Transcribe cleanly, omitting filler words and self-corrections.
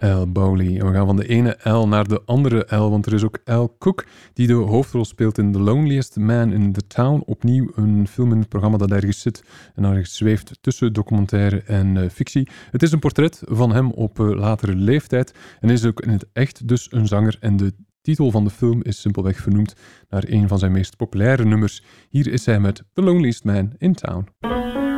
Al Bowley. En we gaan van de ene Al naar de andere Al, want er is ook Al Cook die de hoofdrol speelt in The Loneliest Man in the Town. Opnieuw een film in het programma dat ergens zit en ergens zweeft tussen documentaire en fictie. Het is een portret van hem op latere leeftijd en is ook in het echt dus een zanger. En de titel van de film is simpelweg vernoemd naar een van zijn meest populaire nummers. Hier is hij met The Loneliest Man in Town.